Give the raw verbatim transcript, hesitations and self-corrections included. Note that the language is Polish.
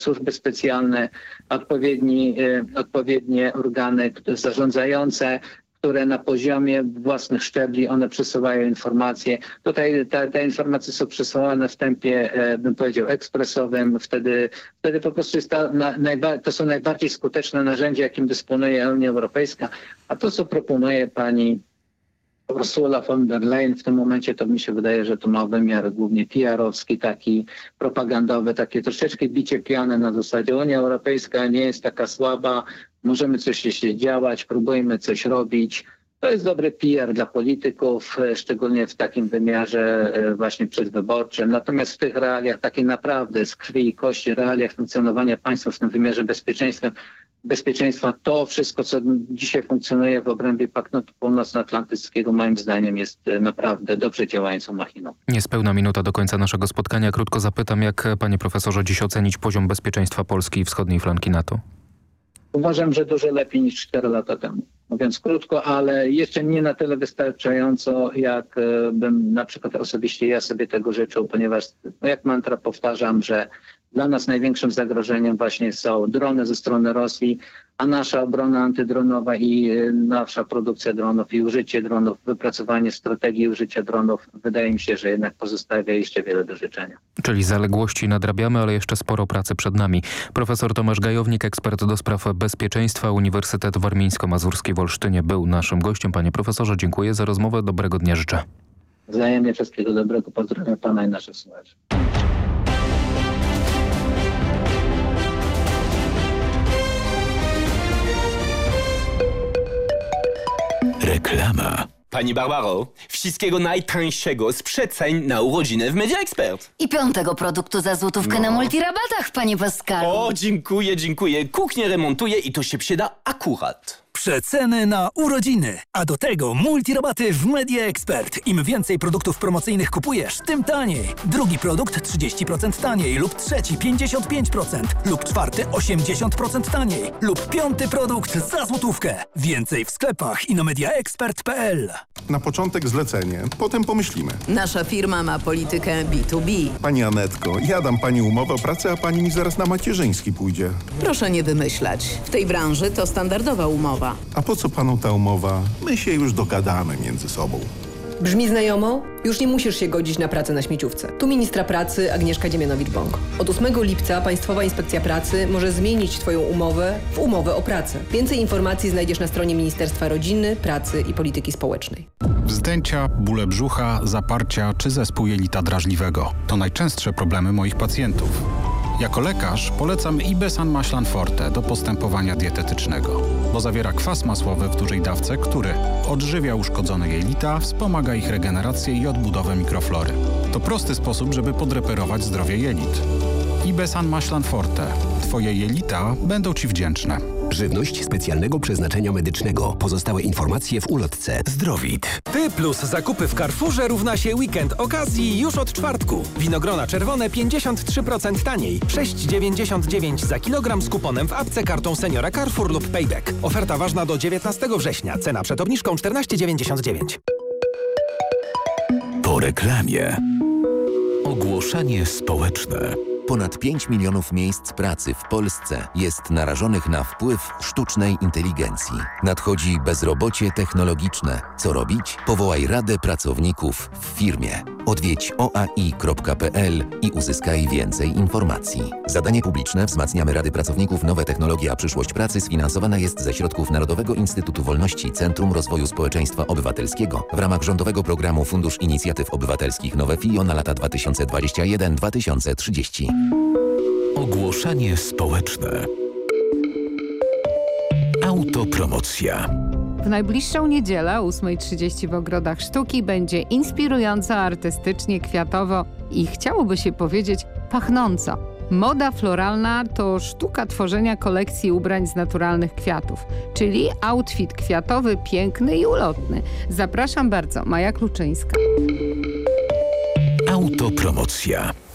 służby specjalne, odpowiedni, odpowiednie organy zarządzające, które na poziomie własnych szczebli one przesyłają informacje. Tutaj te, te informacje są przesyłane w tempie, bym powiedział, ekspresowym. Wtedy, wtedy po prostu jest ta, na, najba, to są najbardziej skuteczne narzędzia, jakim dysponuje Unia Europejska. A to, co proponuje pani Ursula von der Leyen w tym momencie, to mi się wydaje, że to ma wymiar głównie P R-owski, taki propagandowy, takie troszeczkę bicie piany na zasadzie Unia Europejska nie jest taka słaba, możemy coś jeszcze działać, próbujemy coś robić. To jest dobry P R dla polityków, szczególnie w takim wymiarze właśnie przedwyborczym. Natomiast w tych realiach takiej naprawdę z krwi i kości, realiach funkcjonowania państwa w tym wymiarze bezpieczeństwa, bezpieczeństwa, to wszystko, co dzisiaj funkcjonuje w obrębie Paktu Północnoatlantyckiego, moim zdaniem jest naprawdę dobrze działającą machiną. Niespełna minuta do końca naszego spotkania. Krótko zapytam, jak panie profesorze dziś ocenić poziom bezpieczeństwa Polski i wschodniej flanki NATO? Uważam, że dużo lepiej niż cztery lata temu. Mówiąc krótko, ale jeszcze nie na tyle wystarczająco, jak bym na przykład osobiście ja sobie tego życzył, ponieważ no jak mantra powtarzam, że dla nas największym zagrożeniem właśnie są drony ze strony Rosji, a nasza obrona antydronowa i nasza produkcja dronów i użycie dronów, wypracowanie strategii użycia dronów, wydaje mi się, że jednak pozostawia jeszcze wiele do życzenia. Czyli zaległości nadrabiamy, ale jeszcze sporo pracy przed nami. Profesor Tomasz Gajownik, ekspert do spraw bezpieczeństwa, Uniwersytet Warmińsko-Mazurski w Olsztynie był naszym gościem. Panie profesorze, dziękuję za rozmowę. Dobrego dnia życzę. Wzajemnie wszystkiego dobrego. Pozdrawiam pana i naszych słuchaczy. Reklama. Pani Barbaro, wszystkiego najtańszego z przeceń na urodziny w Media Expert. I piątego produktu za złotówkę no. na multirabatach, panie Pascalu. O, dziękuję, dziękuję. Kuchnię remontuję i to się przyda akurat. Przeceny na urodziny, a do tego multirabaty w Media Expert. Im więcej produktów promocyjnych kupujesz, tym taniej. Drugi produkt trzydzieści procent taniej lub trzeci pięćdziesiąt pięć procent lub czwarty osiemdziesiąt procent taniej lub piąty produkt za złotówkę. Więcej w sklepach i na mediaexpert kropka p l. Na początek zlecenie, potem pomyślimy. Nasza firma ma politykę B dwa B. Pani Anetko, ja dam pani umowę o pracę, a pani mi zaraz na macierzyński pójdzie. Proszę nie wymyślać. W tej branży to standardowa umowa. A po co panu ta umowa? My się już dogadamy między sobą. Brzmi znajomo? Już nie musisz się godzić na pracę na śmieciówce. Tu ministra pracy Agnieszka Dziemianowicz-Bąk. Od ósmego lipca Państwowa Inspekcja Pracy może zmienić Twoją umowę w umowę o pracę. Więcej informacji znajdziesz na stronie Ministerstwa Rodziny, Pracy i Polityki Społecznej. Wzdęcia, bóle brzucha, zaparcia czy zespół jelita drażliwego to najczęstsze problemy moich pacjentów. Jako lekarz polecam Ibesan Maślan Forte do postępowania dietetycznego, bo zawiera kwas masłowy w dużej dawce, który odżywia uszkodzone jelita, wspomaga ich regenerację i odbudowę mikroflory. To prosty sposób, żeby podreperować zdrowie jelit. Ibesan Maślan Forte. Twoje jelita będą Ci wdzięczne. Żywność specjalnego przeznaczenia medycznego. Pozostałe informacje w ulotce. Zdrowit. Ty plus zakupy w Carrefourze równa się weekend okazji już od czwartku. Winogrona czerwone pięćdziesiąt trzy procent taniej. sześć dziewięćdziesiąt dziewięć za kilogram z kuponem w apce kartą Seniora Carrefour lub Payback. Oferta ważna do dziewiętnastego września. Cena przed obniżką czternaście dziewięćdziesiąt dziewięć. Po reklamie. Ogłoszenie społeczne. Ponad pięć milionów miejsc pracy w Polsce jest narażonych na wpływ sztucznej inteligencji. Nadchodzi bezrobocie technologiczne. Co robić? Powołaj Radę Pracowników w firmie. Odwiedź o a i kropka p l i uzyskaj więcej informacji. Zadanie publiczne Wzmacniamy Rady Pracowników. Nowe technologie, a przyszłość pracy sfinansowana jest ze środków Narodowego Instytutu Wolności Centrum Rozwoju Społeczeństwa Obywatelskiego w ramach rządowego programu Fundusz Inicjatyw Obywatelskich Nowe F I O na lata dwa tysiące dwudziesty pierwszy do dwa tysiące trzydziestego. Ogłoszenie społeczne. Autopromocja. W najbliższą niedzielę o ósma trzydzieści w Ogrodach Sztuki będzie inspirująco, artystycznie, kwiatowo i chciałoby się powiedzieć pachnąco. Moda floralna to sztuka tworzenia kolekcji ubrań z naturalnych kwiatów, czyli outfit kwiatowy, piękny i ulotny. Zapraszam bardzo, Maja Kluczyńska. Autopromocja.